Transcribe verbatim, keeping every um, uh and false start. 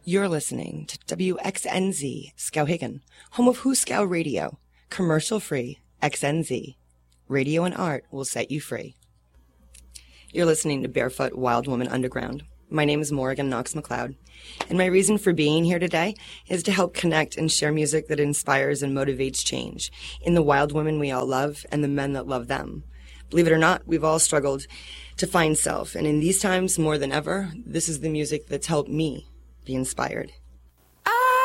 You're listening to W X N Z Skowhegan, home of Hooskow Radio, commercial-free X N Z. Radio and art will set you free. You're listening to Barefoot Wild Woman Underground. My name is Morrigan Knox McLeod, and my reason for being here today is to help connect and share music that inspires and motivates change in the wild women we all love and the men that love them. Believe it or not, we've all struggled to find self, and in these times more than ever, this is the music that's helped me be inspired.